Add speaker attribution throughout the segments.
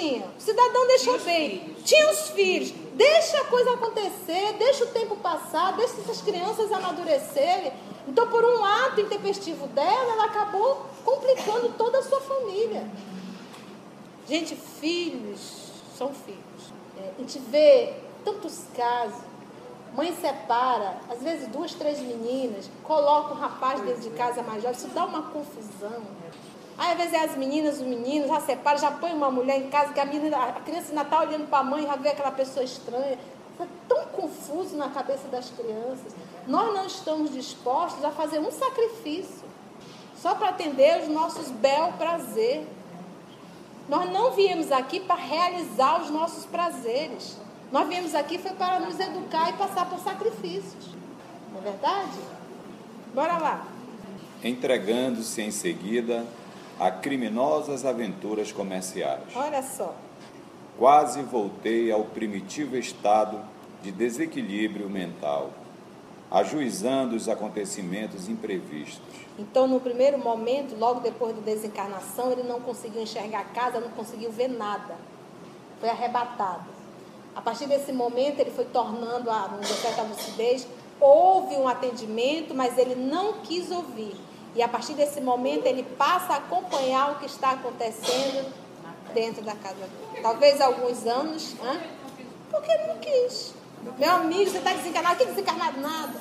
Speaker 1: tinha. O cidadão deixou bem. Tinha os filhos. Deixa a coisa acontecer, deixa o tempo passar, deixa essas crianças amadurecerem. Então, por um ato intempestivo dela, ela acabou complicando toda a sua família. Gente, filhos são filhos. A gente vê tantos casos. Mãe separa, às vezes 2, 3 meninas, coloca um rapaz dentro de casa mais jovem, isso dá uma confusão. Aí, às vezes, as meninas, os meninos, já separam, já põe uma mulher em casa, que a criança ainda está olhando para a mãe, já vê aquela pessoa estranha. É tão confuso na cabeça das crianças. Nós não estamos dispostos a fazer um sacrifício só para atender os nossos bel prazer. Nós não viemos aqui para realizar os nossos prazeres. Nós viemos aqui foi para nos educar e passar por sacrifícios. Não é verdade? Bora lá.
Speaker 2: Entregando-se em seguida a criminosas aventuras comerciais.
Speaker 1: Olha só.
Speaker 2: Quase voltei ao primitivo estado de desequilíbrio mental, ajuizando os acontecimentos imprevistos.
Speaker 1: Então, no primeiro momento, logo depois da desencarnação, ele não conseguiu enxergar a casa, não conseguiu ver nada. Foi arrebatado. A partir desse momento, ele foi tornando uma certa lucidez. Houve um atendimento, mas ele não quis ouvir. E a partir desse momento, ele passa a acompanhar o que está acontecendo dentro da casa dele. Talvez alguns anos, porque ele não quis. Meu amigo, você está desencarnado? Que desencarnado nada.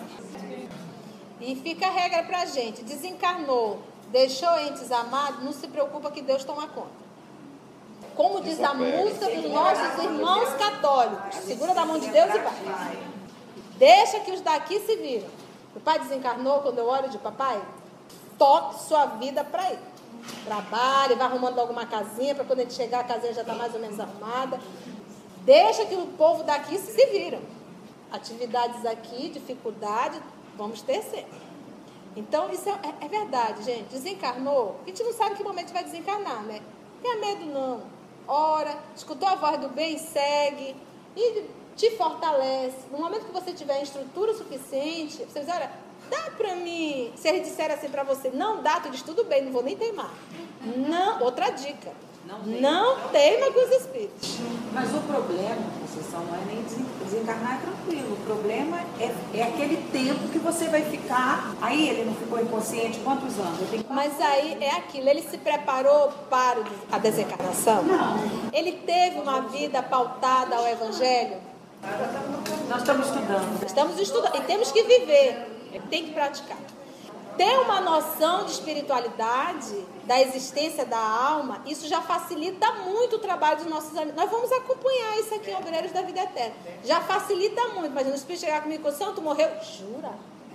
Speaker 1: E fica a regra para a gente. Desencarnou, deixou entes amados, não se preocupa que Deus toma conta. Como diz a música dos nossos irmãos católicos. Segura da mão de Deus e vai. Deixa que os daqui se viram. O pai desencarnou, quando eu olho de papai, toque sua vida para ele. Trabalhe, vai arrumando alguma casinha, para quando a gente chegar, a casinha já está mais ou menos arrumada. Deixa que o povo daqui se viram. Atividades aqui, dificuldade, vamos ter sempre. Então, isso é verdade, gente. Desencarnou, a gente não sabe em que momento vai desencarnar, né? Não tenha medo, não. Ora, escutou a voz do bem, segue e te fortalece. No momento que você tiver estrutura suficiente, você diz, olha, dá pra mim. Se eles disserem assim pra você, não dá, tu diz, tudo bem, não vou nem teimar. Não, outra dica. Não teima com os espíritos.
Speaker 3: Mas o problema, Conceição, não é nem desencarnar, é tranquilo. O problema é aquele tempo que você vai ficar. Aí ele não ficou inconsciente quantos anos?
Speaker 1: Mas aí é aquilo, ele se preparou para a desencarnação?
Speaker 3: Não.
Speaker 1: Ele teve uma vida pautada ao Evangelho?
Speaker 3: Nós estamos estudando.
Speaker 1: Estamos estudando e temos que viver, tem que praticar. Ter uma noção de espiritualidade, da existência da alma, isso já facilita muito o trabalho dos nossos amigos. Nós vamos acompanhar isso aqui em Obreiros da Vida Eterna. Já facilita muito. Imagina, o espírito chegar comigo e dizer, tu morreu? Jura?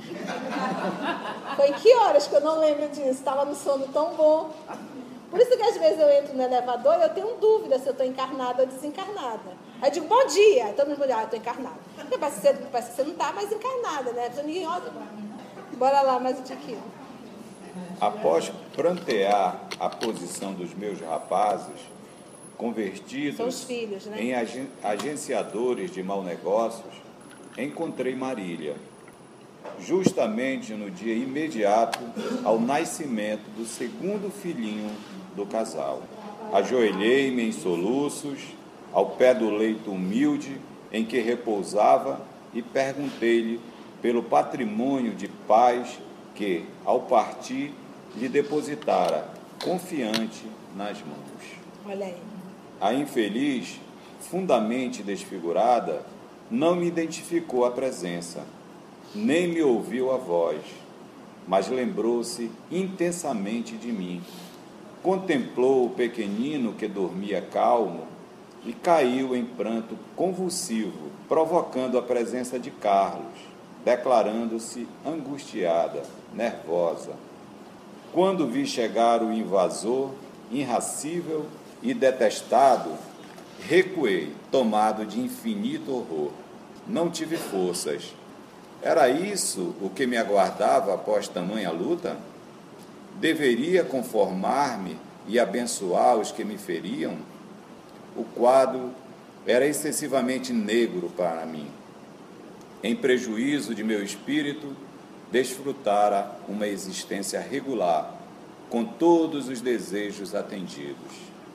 Speaker 1: Foi em que horas que eu não lembro disso? Estava no sono tão bom. Por isso que às vezes eu entro no elevador e eu tenho dúvida se eu estou encarnada ou desencarnada. Aí eu digo, bom dia. Aí todo mundo diz, eu estou encarnada. Parece que você não está mais encarnada, né? Ninguém olha. Bora lá, mais um tiquinho.
Speaker 2: Após prantear a posição dos meus rapazes, convertidos
Speaker 1: São os filhos, né?
Speaker 2: em agenciadores de maus negócios, encontrei Marília, justamente no dia imediato ao nascimento do segundo filhinho do casal. Ajoelhei-me em soluços, ao pé do leito humilde em que repousava e perguntei-lhe pelo patrimônio de paz que, ao partir, lhe depositara, confiante, nas mãos.
Speaker 1: Olha aí.
Speaker 2: A infeliz, fundamente desfigurada, não me identificou a presença, nem me ouviu a voz, mas lembrou-se intensamente de mim. Contemplou o pequenino que dormia calmo e caiu em pranto convulsivo, provocando a presença de Carlos, declarando-se angustiada, nervosa. Quando vi chegar o invasor, irracível e detestado, recuei, tomado de infinito horror. Não tive forças. Era isso o que me aguardava após tamanha luta? Deveria conformar-me e abençoar os que me feriam? O quadro era excessivamente negro para mim. Em prejuízo de meu espírito, desfrutara uma existência regular, com todos os desejos atendidos.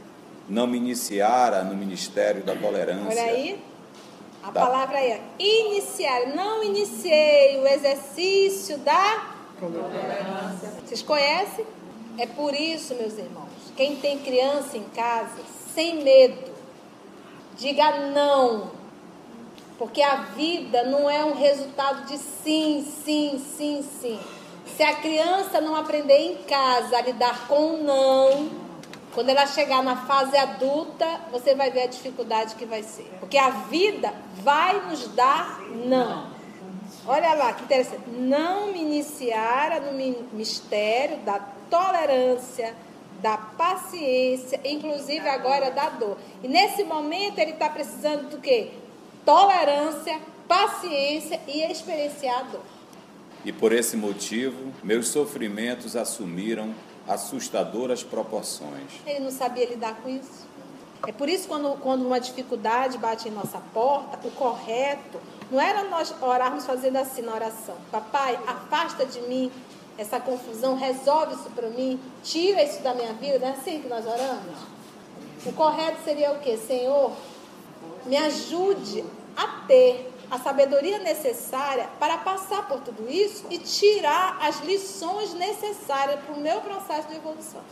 Speaker 2: não me iniciara no ministério da tolerância.
Speaker 1: Olha aí, a palavra aí, ó, iniciar. Não iniciei o exercício da tolerância. Vocês conhecem? É por isso, meus irmãos, quem tem criança em casa, sem medo, diga não. Porque a vida não é um resultado de sim, sim, sim, sim. Se a criança não aprender em casa a lidar com o não, quando ela chegar na fase adulta, você vai ver a dificuldade que vai ser. Porque a vida vai nos dar não. Olha lá, que interessante. Não me iniciara no mistério da tolerância, da paciência, inclusive agora da dor. E nesse momento ele está precisando do quê? Tolerância, paciência e experienciar a dor.
Speaker 2: E por esse motivo, meus sofrimentos assumiram assustadoras proporções.
Speaker 1: Ele não sabia lidar com isso. É por isso quando uma dificuldade bate em nossa porta, o correto não era nós orarmos fazendo assim na oração. Papai, afasta de mim essa confusão, resolve isso para mim, tira isso da minha vida. Não é assim que nós oramos? O correto seria o quê? Senhor, me ajude a ter a sabedoria necessária para passar por tudo isso e tirar as lições necessárias para o meu processo de evolução.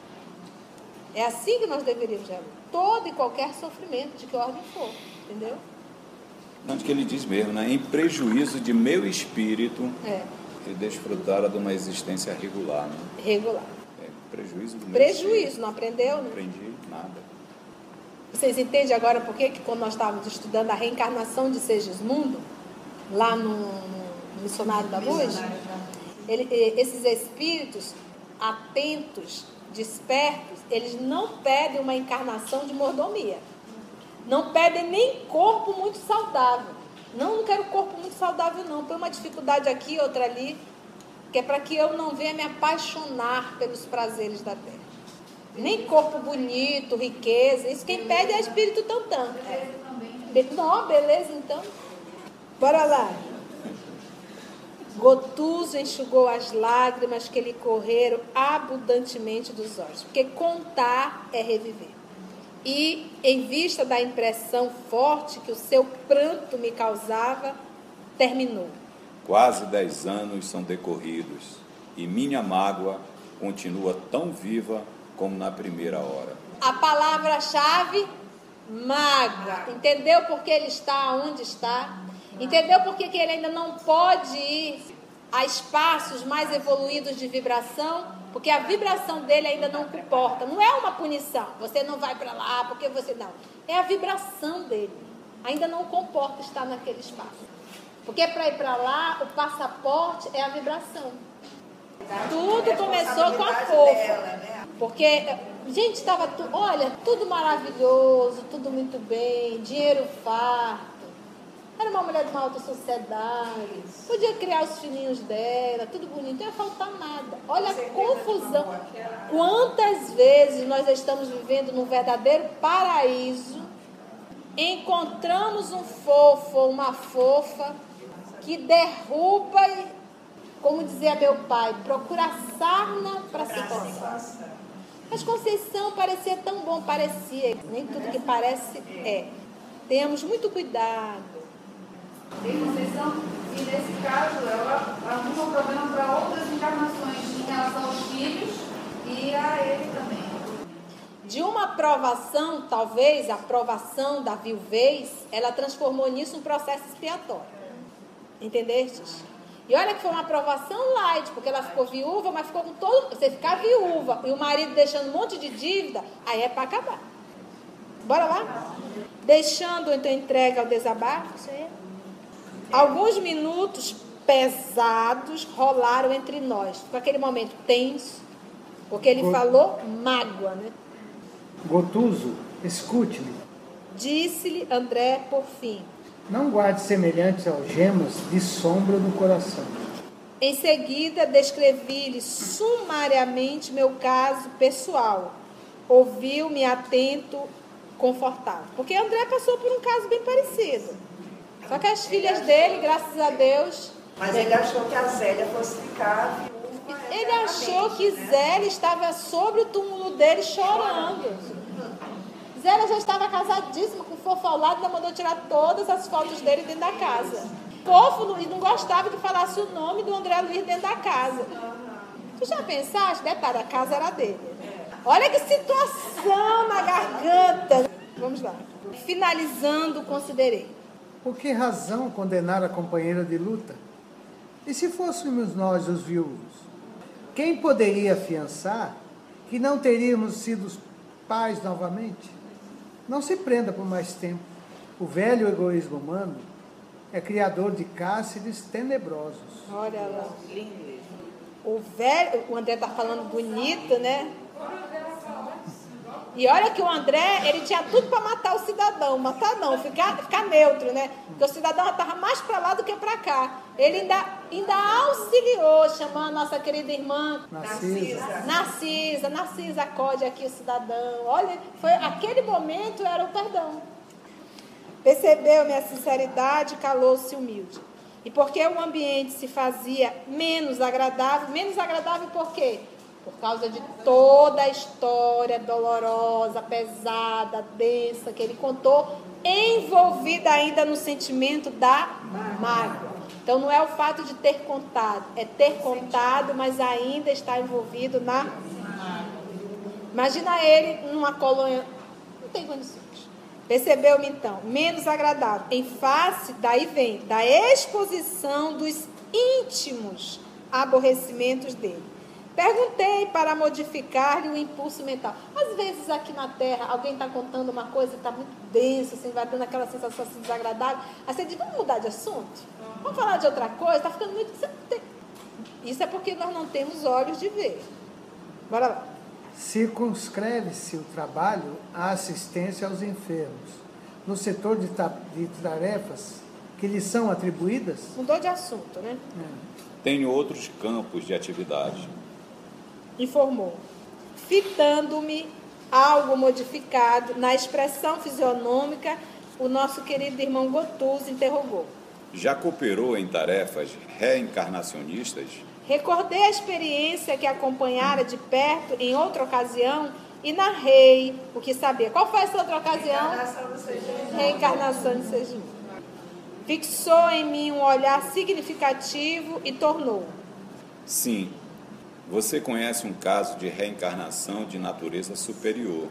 Speaker 1: É assim que nós deveríamos ver todo e qualquer sofrimento, de que ordem for, entendeu?
Speaker 2: Tanto que ele diz mesmo, né? Em prejuízo de meu espírito, ele desfrutara de uma existência regular. Né?
Speaker 1: Regular.
Speaker 2: Prejuízo do meu
Speaker 1: Prejuízo,
Speaker 2: espírito.
Speaker 1: não aprendeu?
Speaker 2: Não aprendi nada.
Speaker 1: Vocês entendem agora por que quando nós estávamos estudando a reencarnação de Segismundo, lá no Missionário da Luz, esses espíritos atentos, despertos, eles não pedem uma encarnação de mordomia. Não pedem nem corpo muito saudável. Não quero corpo muito saudável não. Põe uma dificuldade aqui, outra ali, que é para que eu não venha me apaixonar pelos prazeres da terra. Nem corpo bonito, riqueza. Isso quem pede é espírito tantã. Não, beleza então. Bora lá. Gotuso enxugou as lágrimas que lhe correram abundantemente dos olhos. Porque contar é reviver. E, em vista da impressão forte que o seu pranto me causava, terminou.
Speaker 2: Quase 10 anos são decorridos e minha mágoa continua tão viva como na primeira hora.
Speaker 1: A palavra-chave, mágoa. Entendeu por que ele está onde está? Entendeu por que ele ainda não pode ir a espaços mais evoluídos de vibração? Porque a vibração dele ainda não comporta. Não é uma punição. Você não vai para lá porque você não. É a vibração dele. Ainda não comporta estar naquele espaço. Porque para ir para lá, o passaporte é a vibração. Tudo começou com a fofa. Porque, gente, estava tudo maravilhoso, tudo muito bem, dinheiro farto. Era uma mulher de uma alta sociedade, podia criar os filhinhos dela, tudo bonito, não ia faltar nada. Olha a confusão. Quantas vezes nós estamos vivendo num verdadeiro paraíso, encontramos um fofo ou uma fofa que derruba, como dizia meu pai, procura sarna para se coçar. Mas Conceição parecia tão bom, parecia, nem tudo que parece é. Tenhamos muito cuidado.
Speaker 4: Tem Conceição, e nesse caso ela arruma um problema para outras encarnações em relação aos filhos e a ele também.
Speaker 1: De uma aprovação, talvez a aprovação da viuvez, ela transformou nisso um processo expiatório. Entendestes? E olha que foi uma aprovação light, porque ela ficou viúva, mas ficou com todo... Você ficar viúva e o marido deixando um monte de dívida, aí é para acabar. Bora lá? Deixando então entrega ao desabafo, isso aí. Alguns minutos pesados rolaram entre nós. Ficou aquele momento tenso, porque ele falou mágoa, né?
Speaker 5: Gotuso, escute-me.
Speaker 1: Disse-lhe André por fim.
Speaker 5: Não guarde semelhantes algemas de sombra no coração.
Speaker 1: Em seguida, descrevi-lhe sumariamente meu caso pessoal. Ouviu-me atento, confortável. Porque André passou por um caso bem parecido. Só que as filhas dele, graças a Deus...
Speaker 3: Mas ele achou que a Zélia fosse ficar viúva.
Speaker 1: Ele achou que Zélia estava sobre o túmulo dele chorando. ela já estava casadíssima, com o fofo ao lado, ainda mandou tirar todas as fotos dele dentro da casa. Fofo e não gostava que falasse o nome do André Luiz dentro da casa. Tu já pensaste? Detalhe, a casa era dele. Olha que situação na garganta. Vamos lá. Finalizando, considerei.
Speaker 5: Por que razão condenar a companheira de luta? E se fôssemos nós os viúvos? Quem poderia afiançar que não teríamos sido pais novamente? Não se prenda por mais tempo. O velho egoísmo humano é criador de cárceres tenebrosos.
Speaker 1: Olha lá. O André está falando bonito, né? E olha que o André, ele tinha tudo para matar o cidadão. Matar não, ficar neutro, né? Porque o cidadão estava mais para lá do que para cá. Ele ainda auxiliou, chamando a nossa querida irmã Narcisa, acode aqui o cidadão. Olha, aquele momento era o perdão. Percebeu minha sinceridade, calou-se humilde. E porque o ambiente se fazia menos agradável por quê? Por causa de toda a história dolorosa, pesada, densa que ele contou, envolvida ainda no sentimento da mágoa. Então não é o fato de ter contado, é ter contado, mas ainda está envolvido na mágoa. Imagina ele numa colônia, não tem condições. Percebeu-me então, menos agradável, em face, daí vem, da exposição dos íntimos aborrecimentos dele. Perguntei para modificar-lhe o impulso mental. Às vezes aqui na Terra, alguém está contando uma coisa que está muito densa, assim, vai dando aquela sensação assim, desagradável. Aí você diz, vamos mudar de assunto? Vamos falar de outra coisa? Está ficando muito... Isso é porque nós não temos olhos de ver. Bora lá.
Speaker 5: Circunscreve-se o trabalho à assistência aos enfermos, no setor de tarefas que lhes são atribuídas?
Speaker 1: Mudou de assunto, né?
Speaker 2: Tenho outros campos de atividade.
Speaker 1: Informou, fitando-me algo modificado na expressão fisionômica, o nosso querido irmão Gotuso interrogou.
Speaker 2: Já cooperou em tarefas reencarnacionistas?
Speaker 1: Recordei a experiência que acompanhara de perto em outra ocasião e narrei o que sabia. Qual foi essa outra ocasião? Reencarnação de Sergipe. Fixou em mim um olhar significativo e tornou.
Speaker 2: Sim, você conhece um caso de reencarnação de natureza superior.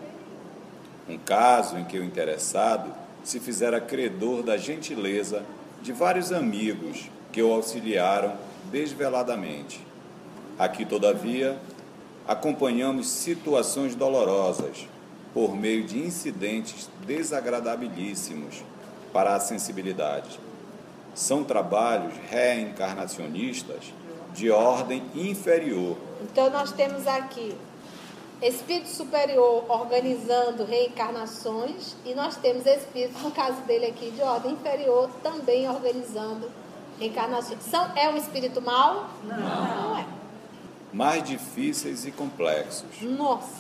Speaker 2: Um caso em que o interessado se fizera credor da gentileza de vários amigos que o auxiliaram desveladamente. Aqui, todavia, acompanhamos situações dolorosas por meio de incidentes desagradabilíssimos para a sensibilidade. São trabalhos reencarnacionistas de ordem inferior.
Speaker 1: Então nós temos aqui espírito superior organizando reencarnações e nós temos espírito, no caso dele aqui, de ordem inferior também organizando reencarnações. É um espírito mau? Não é.
Speaker 2: Mais difíceis e complexos.
Speaker 1: Nossa!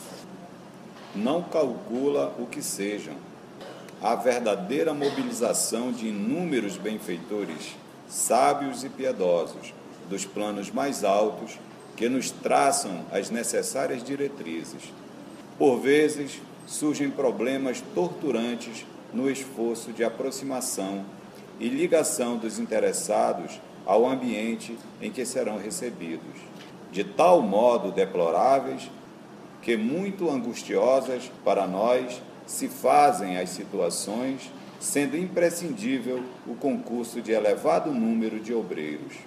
Speaker 2: Não calcula o que sejam. A verdadeira mobilização de inúmeros benfeitores, sábios e piedosos, dos planos mais altos, que nos traçam as necessárias diretrizes. Por vezes, surgem problemas torturantes no esforço de aproximação e ligação dos interessados ao ambiente em que serão recebidos, de tal modo deploráveis que muito angustiosas para nós se fazem as situações, sendo imprescindível o concurso de elevado número de obreiros.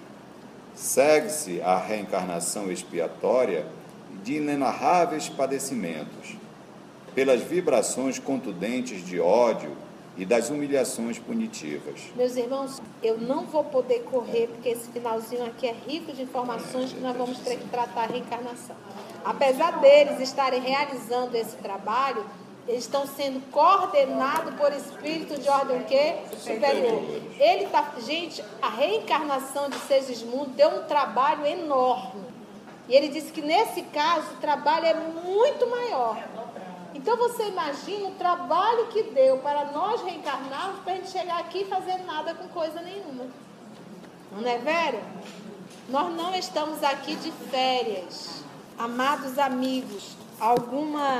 Speaker 2: Segue-se a reencarnação expiatória de inenarráveis padecimentos, pelas vibrações contundentes de ódio e das humilhações punitivas.
Speaker 1: Meus irmãos, eu não vou poder correr, porque esse finalzinho aqui é rico de informações que nós vamos ter que tratar a reencarnação. Apesar deles estarem realizando esse trabalho, eles estão sendo coordenados por espírito de ordem o quê? Superior. Gente, a reencarnação de Segismundo deu um trabalho enorme. E ele disse que nesse caso o trabalho é muito maior. Então você imagina o trabalho que deu para nós reencarnarmos para a gente chegar aqui e fazer nada com coisa nenhuma. Não é, Vera? Nós não estamos aqui de férias. Amados amigos, alguma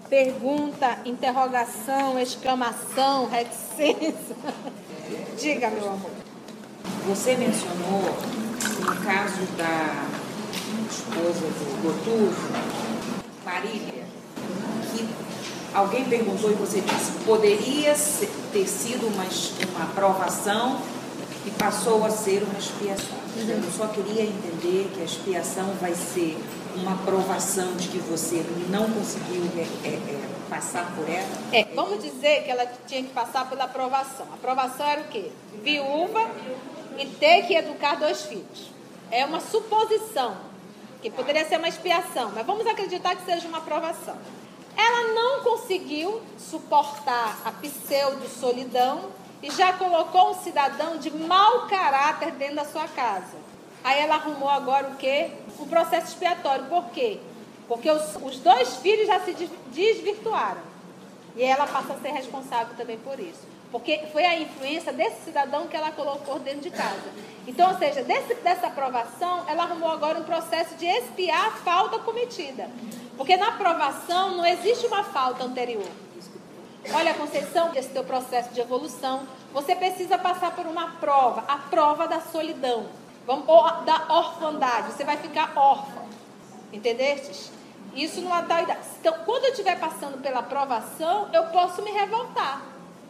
Speaker 1: pergunta, interrogação, exclamação, reticência. Diga, meu amor.
Speaker 3: Você mencionou, no caso da esposa do Gotuso, Marília, que alguém perguntou e você disse que poderia ter sido uma aprovação e passou a ser uma expiação. Eu só queria entender que a expiação vai ser uma aprovação de que você não conseguiu passar por ela?
Speaker 1: Vamos dizer que ela tinha que passar pela aprovação. A aprovação era o quê? Viúva e ter que educar 2 filhos. É uma suposição, que poderia ser uma expiação, mas vamos acreditar que seja uma aprovação. Ela não conseguiu suportar a pseudo-solidão e já colocou um cidadão de mau caráter dentro da sua casa. Aí ela arrumou agora o quê? Um processo expiatório. Por quê? Porque os 2 filhos já se desvirtuaram. E ela passa a ser responsável também por isso. Porque foi a influência desse cidadão que ela colocou dentro de casa. Então, ou seja, dessa aprovação, ela arrumou agora um processo de expiar a falta cometida. Porque na aprovação não existe uma falta anterior. Olha, Conceição, esse teu processo de evolução, você precisa passar por uma prova, a prova da solidão, ou da orfandade. Você vai ficar órfã, entendestes? Isso numa tal idade. Então, quando eu estiver passando pela aprovação, eu posso me revoltar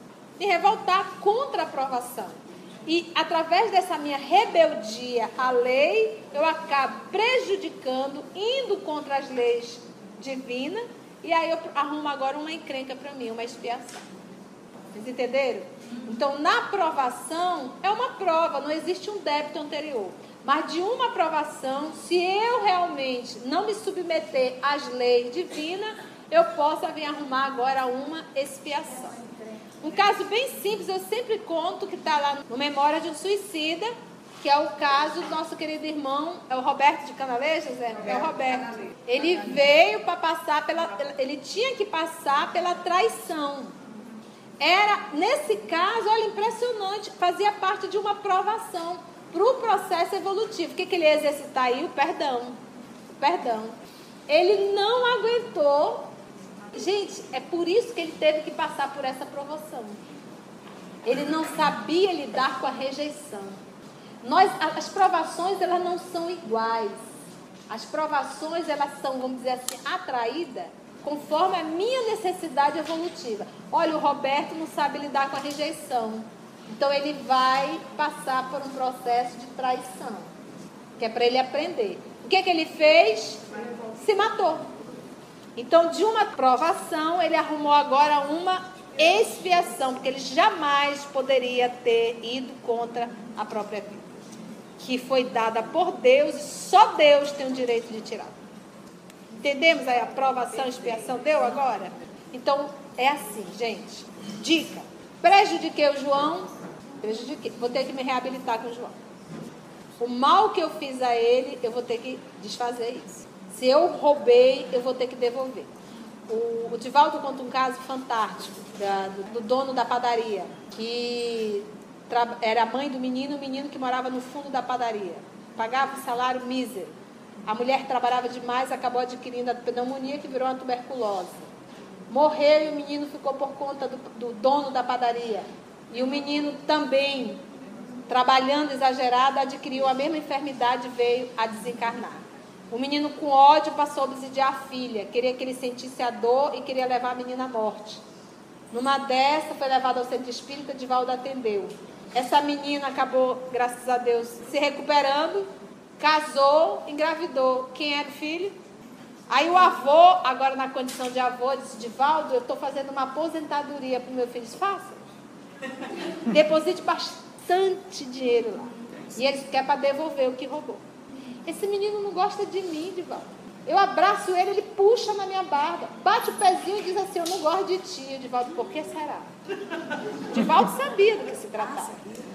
Speaker 1: contra a aprovação. E através dessa minha rebeldia à lei, eu acabo prejudicando, indo contra as leis divinas, e aí eu arrumo agora uma encrenca para mim, uma expiação. Vocês entenderam? Então, na aprovação, é uma prova, não existe um débito anterior. Mas de uma aprovação, se eu realmente não me submeter às leis divinas, eu posso vir arrumar agora uma expiação. Um caso bem simples, eu sempre conto, que está lá no Memória de um Suicida, que é o caso do nosso querido irmão, é o Roberto de Canalejas, é o Roberto. Ele veio para passar ele tinha que passar pela traição. Nesse caso, olha, impressionante, fazia parte de uma aprovação para o processo evolutivo. O que ele ia exercitar aí? O perdão. Ele não aguentou. Gente, é por isso que ele teve que passar por essa provação. Ele não sabia lidar com a rejeição. As provações, elas não são iguais. As provações, elas são, vamos dizer assim, atraídas conforme a minha necessidade evolutiva. Olha, o Roberto não sabe lidar com a rejeição. Então, ele vai passar por um processo de traição, que é para ele aprender. O que ele fez? Se matou. Então, de uma provação, ele arrumou agora uma expiação, porque ele jamais poderia ter ido contra a própria vida, que foi dada por Deus, e só Deus tem o direito de tirar. Entendemos aí a provação, a expiação? Deu agora? Então, é assim, gente. Dica. Prejudiquei o João, vou ter que me reabilitar com o João. O mal que eu fiz a ele, eu vou ter que desfazer isso. Se eu roubei, eu vou ter que devolver. O Divaldo conta um caso fantástico do dono da padaria, que era a mãe do menino, o menino que morava no fundo da padaria. Pagava um salário mísero. A mulher trabalhava demais, acabou adquirindo a pneumonia, que virou uma tuberculose. Morreu e o menino ficou por conta do dono da padaria. E o menino também, trabalhando exagerado, adquiriu a mesma enfermidade e veio a desencarnar. O menino, com ódio, passou a obsidiar a filha. Queria que ele sentisse a dor e queria levar a menina à morte. Numa dessa, foi levada ao centro espírita, Divaldo atendeu. Essa menina acabou, graças a Deus, se recuperando, casou, engravidou. Quem era o filho? Aí o avô, agora na condição de avô, disse: Divaldo, eu estou fazendo uma aposentadoria para o meu filho. Faça. Deposite bastante dinheiro lá. E ele quer para devolver o que roubou. Esse menino não gosta de mim, Divaldo. Eu abraço ele, ele puxa na minha barba, bate o pezinho e diz assim: eu não gosto de ti. Divaldo, por que será? Divaldo sabia do que se tratava.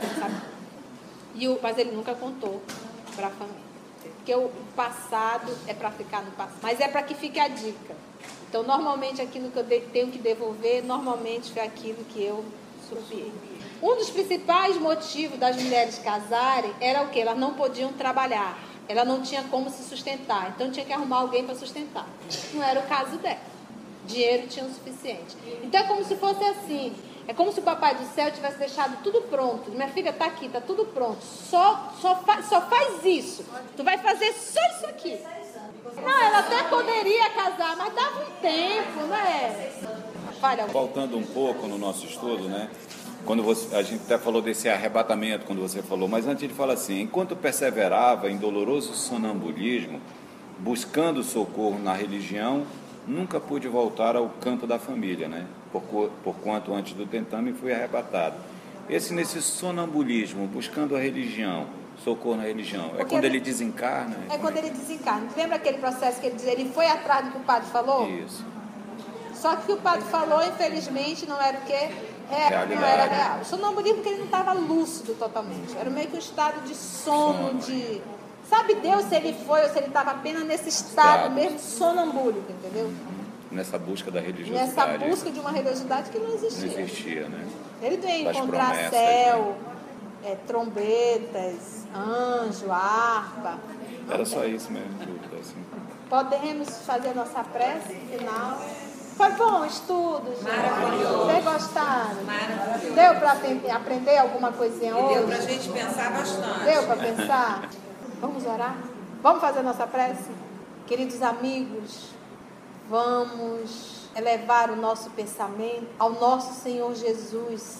Speaker 1: Mas ele nunca contou para a família. Porque o passado é para ficar no passado. Mas é para que fique a dica. Então, normalmente, aquilo que eu tenho que devolver, normalmente foi aquilo que eu sofri. Um dos principais motivos das mulheres casarem era o quê? Elas não podiam trabalhar. Ela não tinha como se sustentar. Então, tinha que arrumar alguém para sustentar. Não era o caso dela. dinheiro tinham o suficiente. Então é como se fosse assim, é como se o Papai do Céu tivesse deixado tudo pronto. Minha filha, está aqui, está tudo pronto, só faz isso, tu vai fazer só isso aqui. Não, ela até poderia casar, mas dava um tempo, né?
Speaker 2: Voltando um pouco no nosso estudo, né? Quando a gente até falou desse arrebatamento, quando você falou, mas antes ele fala assim: enquanto perseverava em doloroso sonambulismo, buscando socorro na religião, nunca pude voltar ao campo da família, né? Porquanto antes do tentame fui arrebatado. Nesse sonambulismo, buscando a religião, socorro na religião, é quando ele desencarna?
Speaker 1: É quando ele desencarna. Lembra aquele processo que ele dizia, ele foi atrás do que o padre falou?
Speaker 2: Isso.
Speaker 1: Só que o que o padre falou, infelizmente, não era o quê?
Speaker 2: Realidade.
Speaker 1: Não era real. O sonambulismo porque ele não estava lúcido totalmente. Era meio que um estado de sono, de... Sabe Deus se ele foi ou se ele estava apenas nesse estado mesmo sonambúlico, entendeu?
Speaker 2: Nessa busca da religiosidade.
Speaker 1: Nessa busca de uma religiosidade que não existia.
Speaker 2: Não existia, né?
Speaker 1: Ele veio
Speaker 2: Das
Speaker 1: encontrar
Speaker 2: promessas,
Speaker 1: céu, trombetas, anjo, harpa.
Speaker 2: Era só isso mesmo, tudo assim.
Speaker 1: Podemos fazer a nossa prece final. Foi bom o estudo, gente.
Speaker 3: Maravilhoso.
Speaker 1: Vocês gostaram?
Speaker 3: Maravilhoso.
Speaker 1: Deu para aprender alguma coisinha hoje?
Speaker 3: Deu para a gente pensar bastante.
Speaker 1: Deu para pensar? Vamos orar? Vamos fazer a nossa prece? Queridos amigos, vamos elevar o nosso pensamento ao nosso Senhor Jesus,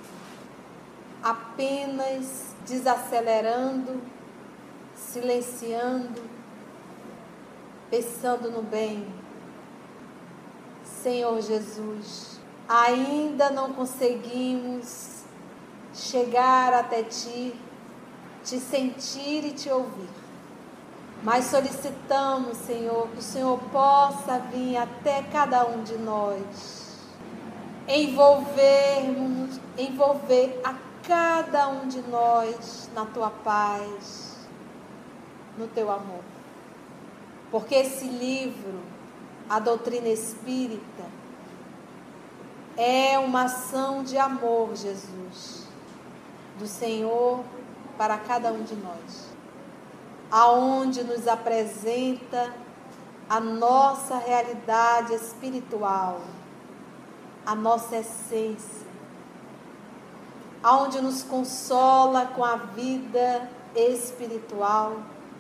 Speaker 1: apenas desacelerando, silenciando, pensando no bem. Senhor Jesus, ainda não conseguimos chegar até Ti, Te sentir e Te ouvir. Mas solicitamos, Senhor, que o Senhor possa vir até cada um de nós, envolver a cada um de nós na Tua paz, no Teu amor. Porque esse livro, a doutrina espírita, é uma ação de amor, Jesus, do Senhor para cada um de nós, aonde nos apresenta a nossa realidade espiritual, a nossa essência, aonde nos consola com a vida espiritual,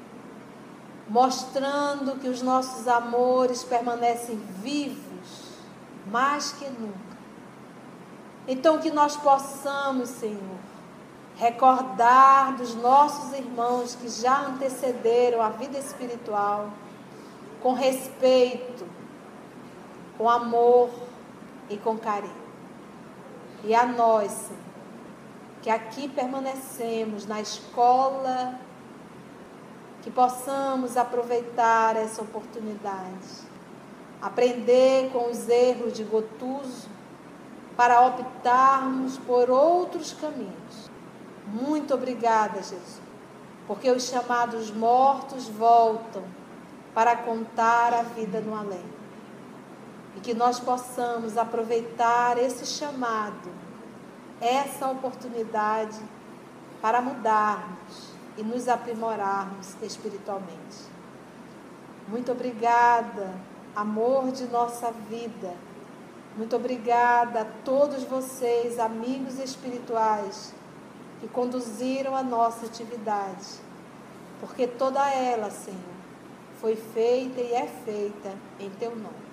Speaker 1: mostrando que os nossos amores permanecem vivos mais que nunca. Então que nós possamos, Senhor, recordar dos nossos irmãos que já antecederam a vida espiritual, com respeito, com amor e com carinho. E a nós, Senhor, que aqui permanecemos na escola, que possamos aproveitar essa oportunidade, aprender com os erros de Gotuso, para optarmos por outros caminhos. Muito obrigada, Jesus, porque os chamados mortos voltam para contar a vida no além. E que nós possamos aproveitar esse chamado, essa oportunidade, para mudarmos e nos aprimorarmos espiritualmente. Muito obrigada, amor de nossa vida. Muito obrigada a todos vocês, amigos espirituais, que conduziram a nossa atividade, porque toda ela, Senhor, foi feita e é feita em Teu nome.